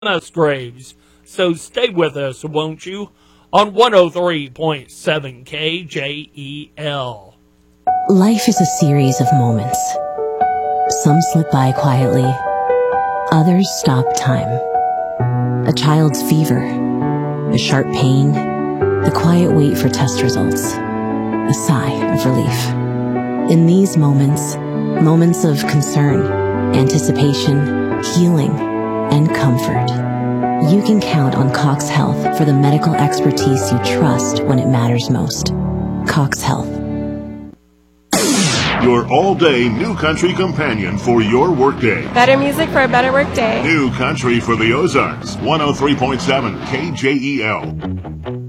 Musgraves. So stay with us, won't you? On 103.7 KJEL. Life is a series of moments. Some slip by quietly, others stop time. A child's fever, a sharp pain, the quiet wait for test results, a sigh of relief. In these moments, moments of concern, anticipation, healing, and comfort, you can count on Cox Health for the medical expertise you trust when it matters most. Cox Health. Your all-day New Country companion for your workday. Better music for a better workday. New Country for the Ozarks. 103.7 KJEL.